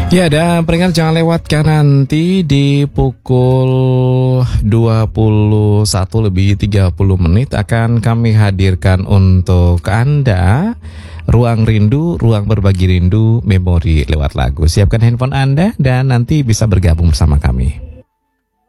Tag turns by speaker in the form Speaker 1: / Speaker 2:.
Speaker 1: Ya, dan peringat jangan lewatkan nanti di pukul 21:30 akan kami hadirkan untuk Anda Ruang Rindu, Ruang Berbagi Rindu, Memori lewat lagu. Siapkan handphone Anda dan nanti bisa bergabung bersama kami.